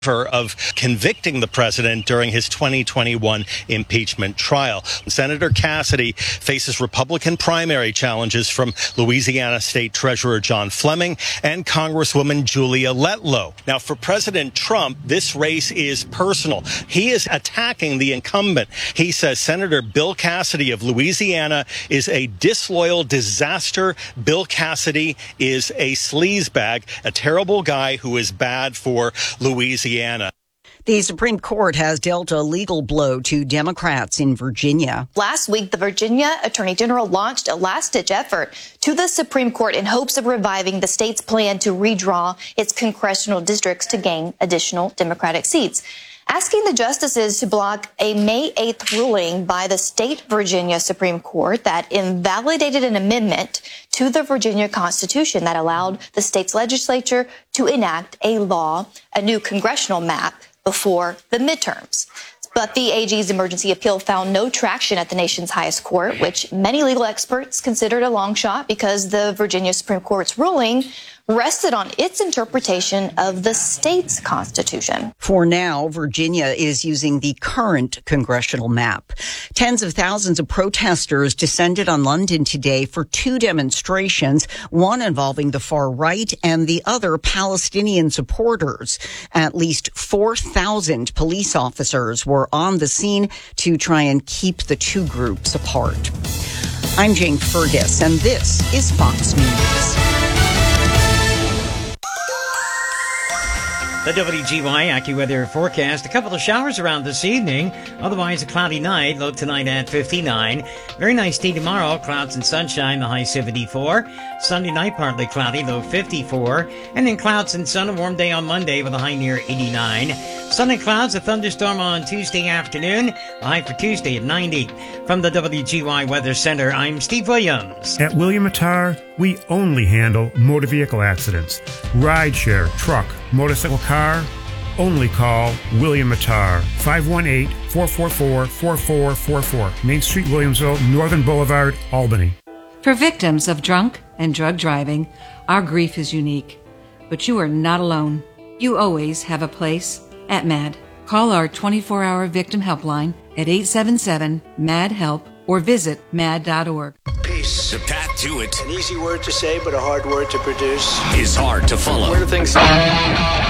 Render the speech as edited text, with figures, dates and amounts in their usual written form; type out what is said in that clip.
of convicting the president during his 2021 impeachment trial. Senator Cassidy faces Republican primary challenges from Louisiana State Treasurer John Fleming and Congresswoman Julia Letlow. Now, for President Trump, this race is personal. He is attacking the incumbent. He says Senator Bill Cassidy of Louisiana is a disloyal disaster. Bill Cassidy is a sleazebag, a terrible guy who is bad for Louisiana. The Supreme Court has dealt a legal blow to Democrats in Virginia. Last week, the Virginia Attorney General launched a last-ditch effort to the Supreme Court in hopes of reviving the state's plan to redraw its congressional districts to gain additional Democratic seats, asking the justices to block a May 8th ruling by the state Virginia Supreme Court that invalidated an amendment to the Virginia Constitution that allowed the state's legislature to enact a law, a new congressional map, before the midterms. But the AG's emergency appeal found no traction at the nation's highest court, which many legal experts considered a long shot because the Virginia Supreme Court's ruling rested on its interpretation of the state's constitution. For now, Virginia is using the current congressional map. Tens of thousands of protesters descended on London today for two demonstrations, one involving the far right and the other Palestinian supporters. At least 4,000 police officers were on the scene to try and keep the two groups apart. I'm Jane Fergus, and this is Fox News. The WGY AccuWeather forecast. A couple of showers around this evening. Otherwise, a cloudy night. Low tonight at 59. Very nice day tomorrow. Clouds and sunshine. The high 74. Sunday night, partly cloudy. Low 54. And then clouds and sun. A warm day on Monday with a high near 89. Sun and clouds. A thunderstorm on Tuesday afternoon. The high for Tuesday at 90. From the WGY Weather Center, I'm Steve Williams. At William Attar, we only handle motor vehicle accidents. Rideshare, truck, motorcycle, car, only call William Attar, 518-444-4444, Main Street, Williamsville, Northern Boulevard, Albany. For victims of drunk and drug driving, our grief is unique. But you are not alone. You always have a place at MAD. Call our 24-hour victim helpline at 877-MAD-HELP or visit mad.org. Peace. The path to it. An easy word to say, but a hard word to produce. Is hard to follow. Where do things